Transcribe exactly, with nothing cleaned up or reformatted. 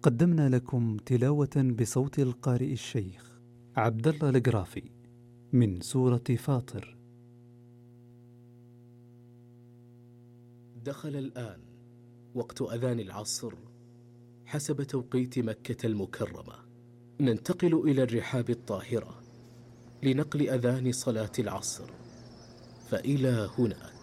قدمنا لكم تلاوة بصوت القارئ الشيخ عبد الله القرافي من سورة فاطر. دخل الآن وقت أذان العصر حسب توقيت مكة المكرمة. ننتقل إلى الرحاب الطاهرة لنقل أذان صلاة العصر، فإلى هناك.